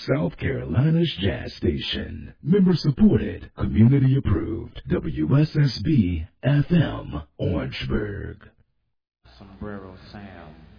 South Carolina's jazz station. Member supported, community approved. WSSB FM, Orangeburg. Sombrero Sam.